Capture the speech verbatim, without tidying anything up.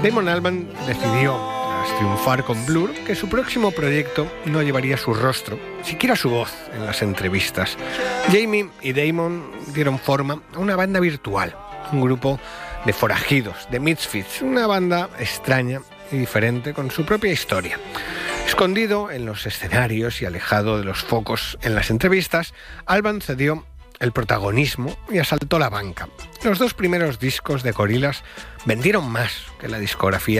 Damon Albarn decidió, tras triunfar con Blur, que su próximo proyecto no llevaría su rostro, siquiera su voz, en las entrevistas. Jamie y Damon dieron forma a una banda virtual, un grupo de forajidos, de misfits, una banda extraña y diferente con su propia historia. Escondido en los escenarios y alejado de los focos en las entrevistas, Albarn cedió el protagonismo y asaltó la banca. Los dos primeros discos de Gorillaz vendieron más que la discografía